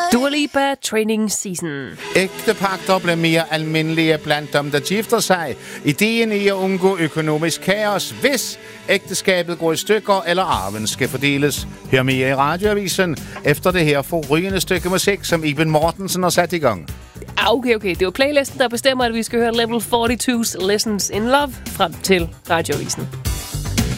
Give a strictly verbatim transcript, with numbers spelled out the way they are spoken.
Dua Lipa, Training Season. Ægtepagter bliver mere almindelige blandt dem, der gifter sig. Ideen i at undgå økonomisk kaos, hvis ægteskabet går i stykker, eller arven skal fordeles. Hør mere i Radioavisen efter det her forrygende stykke musik, som Iben Mortensen har sat i gang. Okay, okay. Det var playlisten, der bestemmer, at vi skal høre Level fireogfyrre's Lessons in Love frem til Radioavisen.